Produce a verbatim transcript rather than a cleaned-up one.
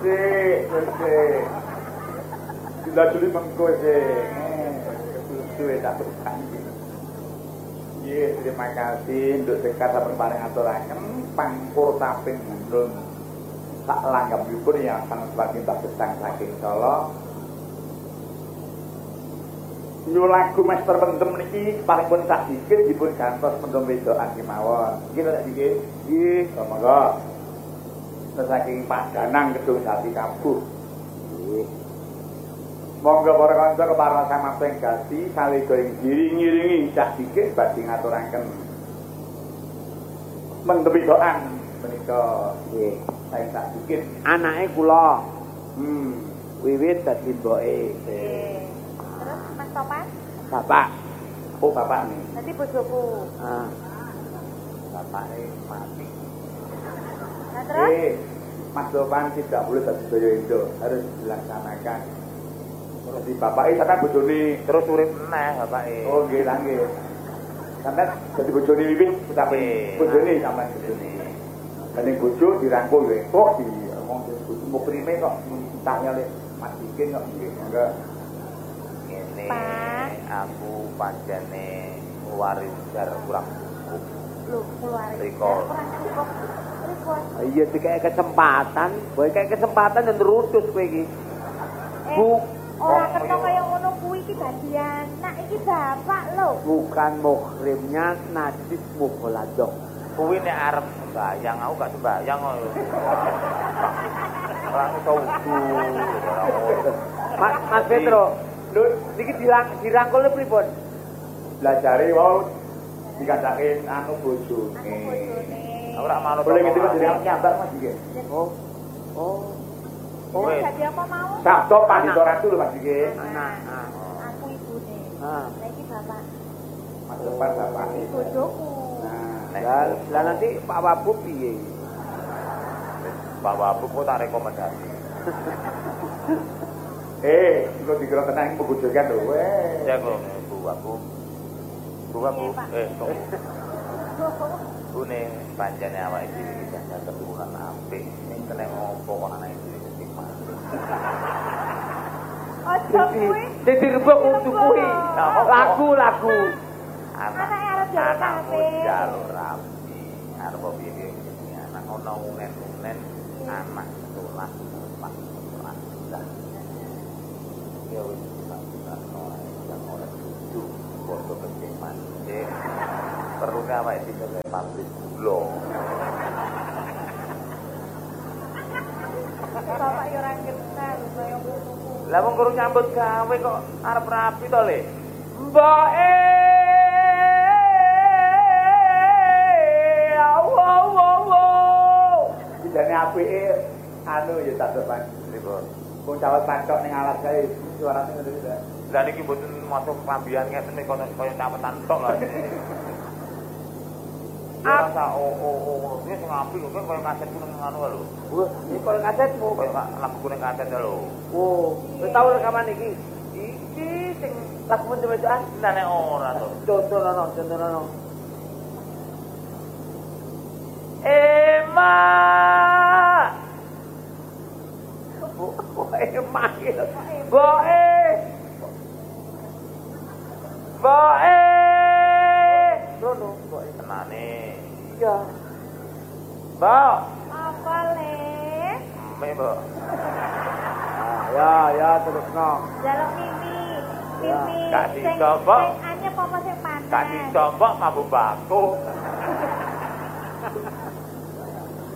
sih, wis sih. Tidak juli mengko sih. Suwe tak tekan iki. Nggih, terima kasih untuk dekat sampun paring aturaken pangkur taping gendong. Sak langgapipun yang sang sebagai besang saking Solo. Nyu lagu Master Pendem niki paripun sak dikit dipun gantos pendem wedokan kemawon. Nggih nek nggih. Nggih, monggo. Saking Pak Danang Kedung Jati Kabuh. Nggih. Monggo para kanca kepareng samaping gati sawega ing ngiring-ngiringi sak dikit badhe ngaturaken pendem wedokan menika nggih. Sae sak dikit Anake kula. Hmm, Wiwit dadi mboke. Nggih. Terus Mas Topan? Bapak. oh bapak nih. Nanti bojoku. Ah. Bapaknya mati. Nah terus? Eh, Mas Topan tidak boleh dadi daya itu, harus dilaksanakan. Terus di bapaknya sampai bojone terus urip meneh bapake. oh nggih lah nggih. Sampai dadi bojone Wiwit tetapi bojone sampean bojone. Dene bojo dirangkul wae kok di ngomong bojo mukrime kok entahnya le matikin kok nggih. Enggak. Ngene Pak. aku pancene warisar kurang cukup. Loh, keluar. Riko. Kurang cukup. Riko. Iya dikek kesempatan, boy kayak kesempatan dan rutus kowe iki. Eh, Bu, ora kena kaya ngono kuwi iki dadi anak iki bapak lho. bukan muhrimnya najis mughaladhah. Kuwi nek arep sembayang aku gak sembayang kok. Ora iso wudu. Mas, Mas Petro, lho niki dirang dirangkul pripun? Belajare wau dikatakin anu bojone. Aku bojone. Ora manut. Boleh gitu Mas dirang nyambar Mas iki. Oh. Oh. Oh, Wes. jadi apa mau? Sabdo Pandhita Ratu lho Mas iki. Anak. Ah. Aku ibune. Ah. Lah iki bapak. Mas depan bapak. Iki bojoku. Nah, Lah, lah nanti Pak Wabu piye? Pak Wabu kok tak rekomendasi. eh, iku dikira tenang penggojokan lho. Weh. Ya kok Bu Wabu. Bu Wabu. Iya, Pak. Eh, tunggu. Bune pancene awake dhewe iki jajal keturunan apik. Ning kene ngopo kok anake dhewe sing mati. Ojo kuwi. Dadi rembug untuk kuwi. Lagu, lagu. Anak Anake arep jaluk anakmu kabeh. jaluk rapi. Arep piye iki anak ono unen-unen anak sekolah pas sekolah. Ya wis tak ora yang ora kudu foto penting mancing. Perlu awake dhewe pabrik gula. Bapak yo ora kenal kaya ngono. Lah wong karo nyambut gawe kok arep rapi to, Le? Mboke Dijane apike anu ya tak depan. pripun? Wong cawet pancok ning alas kae suarane ngono iki. Lah niki mboten masuk pambian ngeten iki koyo koyo capetan tok lah. Asa o o o iki sing apik kok koyo kaset kuning ngono lho. Wah, iki kok kasetmu. Koyo lagu kuning kaset lho. Oh, wis tau rekaman iki. Iki sing lagu wedokan. Lah nek ora to. Contohno, contohno. Ema. Oh, emak. Boe. Boe. Rono, kok Tenane. iya. Mbak. Apa le? Me, Mbak. Ah, ya, ya terusno. Jaluk mimi. Mimi. Gak Sing- dicoba. Sing anyep apa sing panas? Kaki combok mabuk baku.